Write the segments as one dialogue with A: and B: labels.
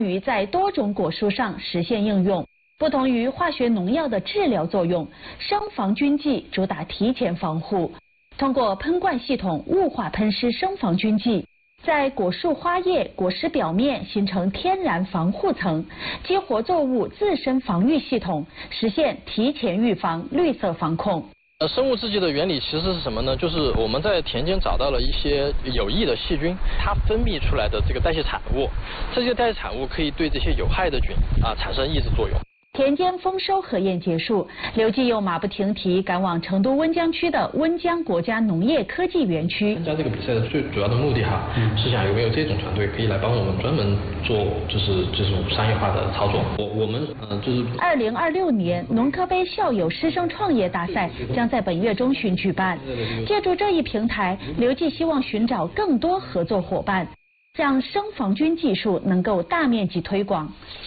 A: 于在多种果蔬上实现应用。不同于化学农药的治疗作用，生防菌剂主打提前防护，通过喷灌系统雾化喷施生防菌剂，在果树花叶、果实表面形成天然防护层，激活作物自身防御系统，实现提前预防、绿色防控。
B: 生物制剂的原理其实是什么呢？就是我们在田间找到了一些有益的细菌，它分泌出来的这个代谢产物，这些代谢产物可以对这些有害的菌产生抑制作用。
A: 田间丰收核验结束，刘继又马不停蹄赶往成都温江区的温江国家农业科技园区。
B: 参加这个比赛的最主要的目的是想有没有这种团队可以来帮我们专门做这种商业化的操作。我们就是
A: 2026年农科杯校友师生创业大赛将在本月中旬举办。借助这一平台，刘继希望寻找更多合作伙伴，让生防菌技术能够大面积推广。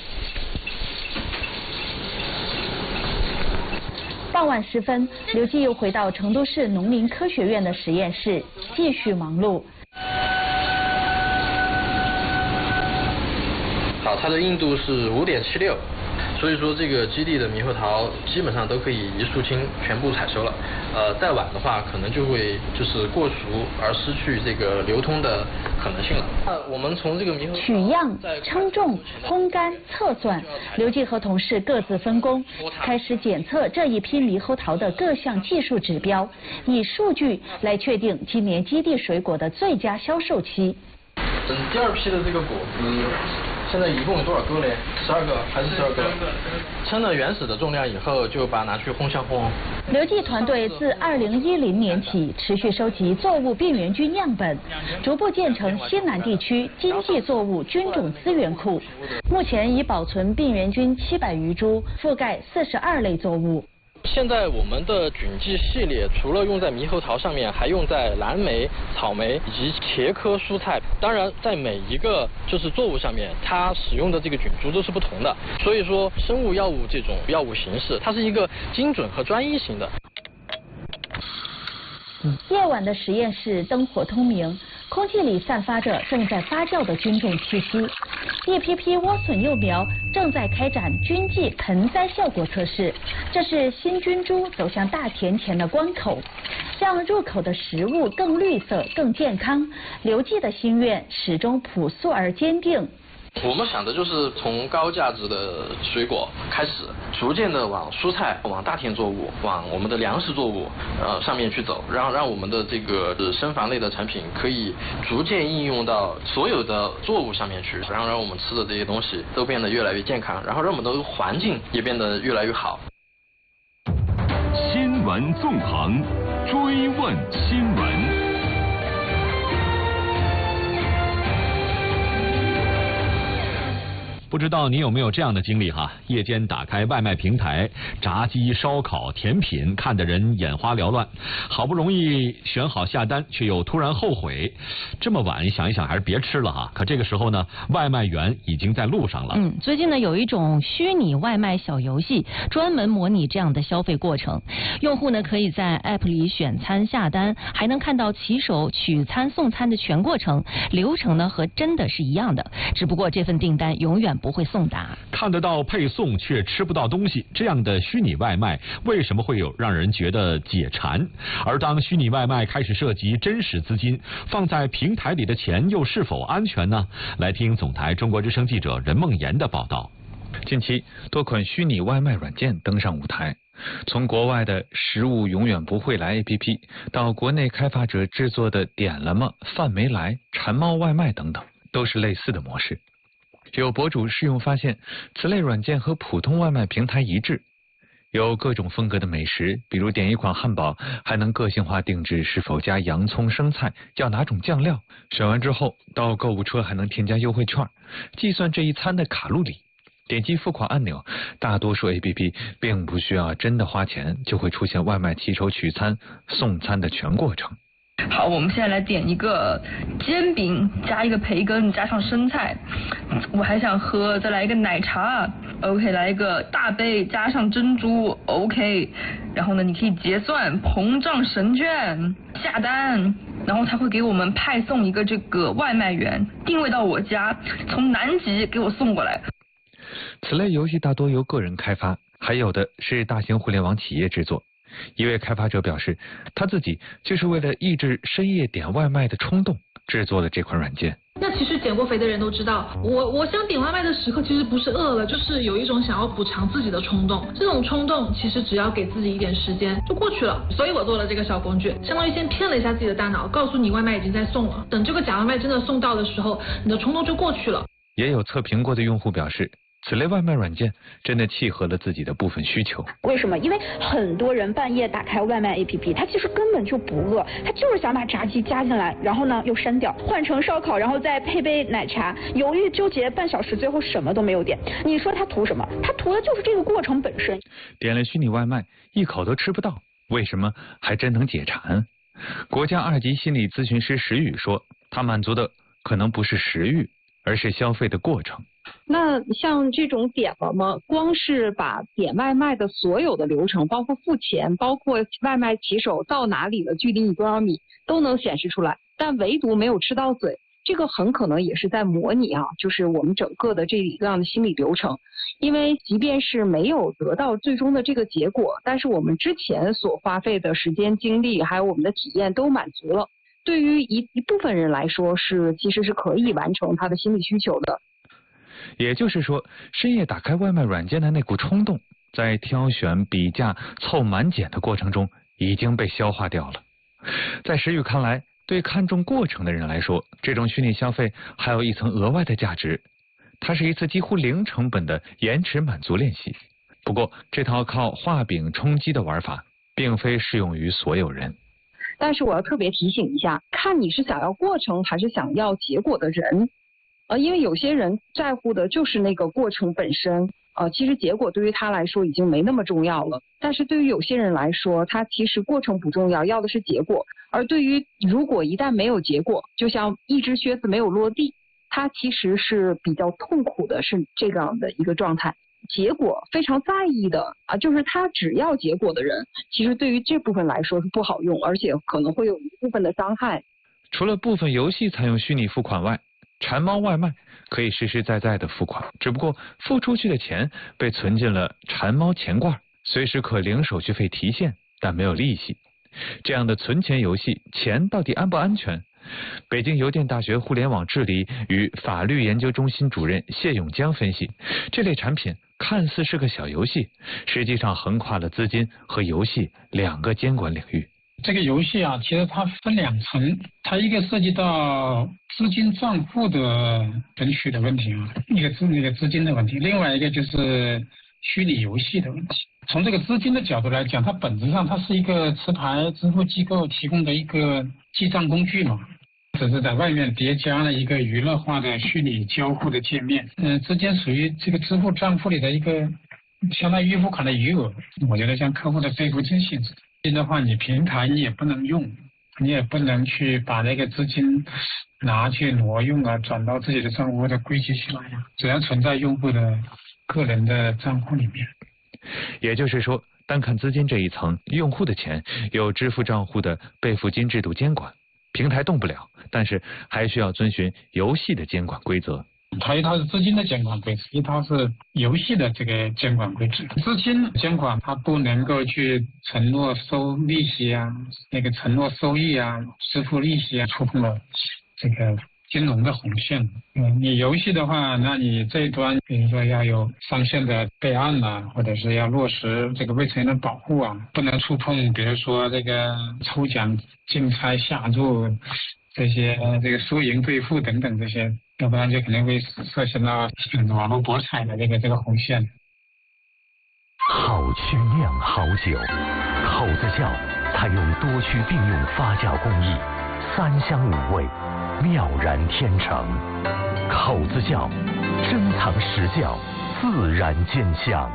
A: 傍晚时分，刘继又回到成都市农林科学院的实验室，继续忙碌。
B: 好，它的硬度是5.76，所以说这个基地的猕猴桃基本上都可以一束青全部采收了。再晚的话，可能就会就是过熟而失去这个流通的可能性了。我们从这个猕猴桃
A: 取样、称重、烘干、测算，刘继和同事各自分工，开始检测这一批猕猴桃的各项技术指标，以数据来确定今年基地水果的最佳销售期。
B: 第二批的这个果子现在一共有多少个嘞？12个还是12个？称了原始的重量以后，就把它拿去烘箱烘。
A: 刘继团队自2010年起持续收集作物病原菌样本，逐步建成西南地区经济作物菌种资源库。目前已保存病原菌700余株，覆盖42类作物。
B: 现在我们的菌剂系列除了用在猕猴桃上面，还用在蓝莓、草莓以及茄科蔬菜。当然，在每一个就是作物上面，它使用的这个菌株都是不同的。所以说，生物药物这种药物形式，它是一个精准和专一型的。
A: 夜晚的实验室灯火通明，空气里散发着正在发酵的菌种气息。一批批莴笋幼苗正在开展菌剂盆栽效果测试，这是新菌株走向大田前的关口。让入口的食物更绿色、更健康，刘继的心愿始终朴素而坚定。
B: 我们想的就是从高价值的水果开始，逐渐的往蔬菜、往大田作物、往我们的粮食作物上面去走，让我们的这个生防类的产品可以逐渐应用到所有的作物上面去，然后让我们吃的这些东西都变得越来越健康，然后让我们的环境也变得越来越好。
C: 新闻纵横，追问新闻。不知道你有没有这样的经历哈？夜间打开外卖平台，炸鸡、烧烤、甜品，看得人眼花缭乱。好不容易选好下单，却又突然后悔。这么晚想一想，还是别吃了哈。可这个时候呢，外卖员已经在路上了。
D: 最近呢有一种虚拟外卖小游戏，专门模拟这样的消费过程。用户呢可以在 App 里选餐下单，还能看到骑手取餐送餐的全过程，流程呢和真的是一样的，只不过这份订单永远不会送达。
C: 看得到配送却吃不到东西，这样的虚拟外卖为什么会有让人觉得解馋？而当虚拟外卖开始涉及真实资金，放在平台里的钱又是否安全呢？来听总台中国之声记者任梦妍的报道。
E: 近期，多款虚拟外卖软件登上舞台，从国外的食物永远不会来 APP， 到国内开发者制作的点了吗、饭没来、馋猫外卖等等，都是类似的模式。有博主试用发现，此类软件和普通外卖平台一致，有各种风格的美食，比如点一款汉堡，还能个性化定制是否加洋葱、生菜，要哪种酱料。选完之后，到购物车还能添加优惠券，计算这一餐的卡路里。点击付款按钮，大多数 APP 并不需要真的花钱，就会出现外卖骑手取餐、送餐的全过程。
F: 好，我们现在来点一个煎饼，加一个培根，加上生菜。我还想喝，再来一个奶茶。OK， 来一个大杯，加上珍珠。OK， 然后呢，你可以结算，膨胀神券，下单。 然后他会给我们派送一个这个外卖员，定位到我家，从南极给我送过来。
E: 此类游戏大多由个人开发，还有的是大型互联网企业制作。一位开发者表示，他自己就是为了抑制深夜点外卖的冲动，制作了这款软件。
G: 那其实减过肥的人都知道，我想点外卖的时刻其实不是饿了，就是有一种想要补偿自己的冲动。这种冲动其实只要给自己一点时间就过去了。所以我做了这个小工具，相当于先骗了一下自己的大脑，告诉你外卖已经在送了。等这个假外卖真的送到的时候，你的冲动就过去了。
E: 也有测评过的用户表示，此类外卖软件真的契合了自己的部分需求。
H: 为什么？因为很多人半夜打开外卖 APP， 他其实根本就不饿，他就是想把炸鸡加进来，然后呢又删掉，换成烧烤，然后再配杯奶茶，犹豫纠结半小时，最后什么都没有点。你说他图什么？他图的就是这个过程本身。
E: 点了虚拟外卖，一口都吃不到，为什么还真能解馋？国家2级心理咨询师石宇说，他满足的可能不是食欲，而是消费的过程。
I: 那像这种点了吗？光是把点外卖的所有的流程，包括付钱，包括外卖骑手到哪里了，距离你多少米，都能显示出来，但唯独没有吃到嘴。这个很可能也是在模拟就是我们整个的这样的心理流程。因为即便是没有得到最终的这个结果，但是我们之前所花费的时间、精力，还有我们的体验都满足了。对于一部分人来说，其实是可以完成他的心理需求的。
E: 也就是说，深夜打开外卖软件的那股冲动，在挑选、比价、凑满减的过程中已经被消化掉了。在石宇看来，对看重过程的人来说，这种虚拟消费还有一层额外的价值，它是一次几乎零成本的延迟满足练习。不过，这套靠画饼充饥的玩法，并非适用于所有人。
I: 但是我要特别提醒一下，看你是想要过程还是想要结果的人。因为有些人在乎的就是那个过程本身，其实结果对于他来说已经没那么重要了。但是对于有些人来说，他其实过程不重要，要的是结果。而对于如果一旦没有结果，就像一只靴子没有落地，他其实是比较痛苦的，是这样的一个状态。结果非常在意的就是他只要结果的人，其实对于这部分来说是不好用，而且可能会有一部分的伤害。
E: 除了部分游戏采用虚拟付款外，馋猫外卖可以实实在在的付款，只不过付出去的钱被存进了馋猫钱罐，随时可零手续费提现，但没有利息。这样的存钱游戏，钱到底安不安全？北京邮电大学互联网治理与法律研究中心主任谢永江分析，这类产品看似是个小游戏，实际上横跨了资金和游戏两个监管领域。
J: 这个游戏其实它分2层，它一个涉及到资金账户的存取的问题一个是那个资金的问题，另外一个就是虚拟游戏的问题。从这个资金的角度来讲，它本质上它是一个持牌支付机构提供的一个记账工具嘛，只是在外面叠加了一个娱乐化的虚拟交互的界面。资金属于这个支付账户里的一个相当于预付款的余额，我觉得像客户的非付金性质。的话，你平台你也不能用，你也不能去把那个资金拿去挪用转到自己的账户或者归集起来只要存在用户的个人的账户里面。
E: 也就是说，单看资金这一层，用户的钱有支付账户的备付金制度监管，平台动不了，但是还需要遵循游戏的监管规则。
J: 它一套是资金的监管规则，一套是游戏的这个监管规则。资金监管它不能够去承诺收利息那个承诺收益支付利息触碰了这个金融的红线。你游戏的话，那你这一端比如说要有上线的备案或者是要落实这个未成年人保护不能触碰比如说这个抽奖、竞猜、下注这些这个输赢兑付等等这些，要不然就可能会涉及到网络博彩的这个红线。
K: 好曲酿好酒，口子窖采用多区并用发酵工艺，3香5味，妙然天成。口子窖，珍藏实窖，自然见香。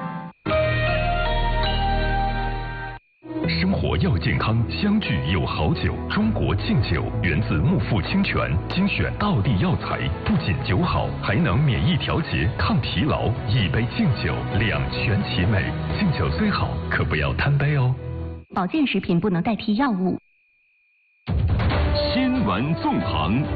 K: 生活要健康，相聚有好酒。中国劲酒源自木富清泉，精选道地药材，不仅酒好，还能免疫调节、抗疲劳。一杯劲酒，两全其美。劲酒虽好，可不要贪杯哦。
L: 保健食品不能代替药物。 船纵横。